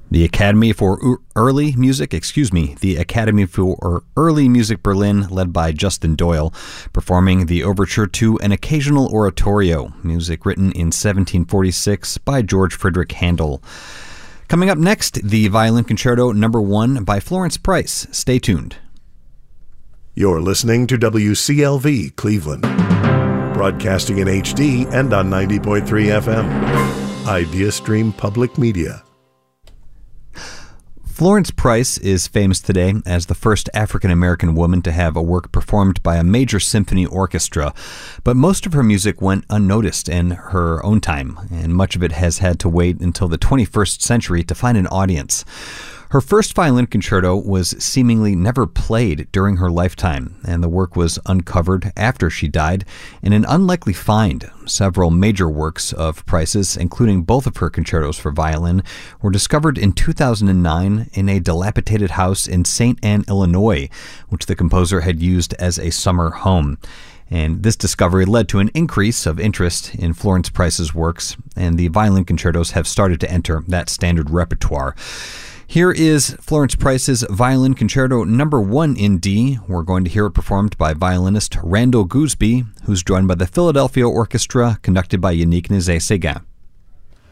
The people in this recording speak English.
The Academy for Early Music Berlin, led by Justin Doyle, performing the overture to An Occasional Oratorio, music written in 1746 by George Friedrich Handel. Coming up next, the Violin Concerto No. 1 by Florence Price. Stay tuned. You're listening to WCLV Cleveland, broadcasting in HD and on 90.3 FM. IdeaStream Public Media. Florence Price is famous today as the first African-American woman to have a work performed by a major symphony orchestra, but most of her music went unnoticed in her own time, and much of it has had to wait until the 21st century to find an audience. Her first violin concerto was seemingly never played during her lifetime, and the work was uncovered after she died in an unlikely find. Several major works of Price's, including both of her concertos for violin, were discovered in 2009 in a dilapidated house in St. Anne, Illinois, which the composer had used as a summer home. And this discovery led to an increase of interest in Florence Price's works, and the violin concertos have started to enter that standard repertoire. Here is Florence Price's Violin Concerto No. 1 in D. We're going to hear it performed by violinist Randall Gooseby, who's joined by the Philadelphia Orchestra, conducted by Yannick Nézet-Séguin.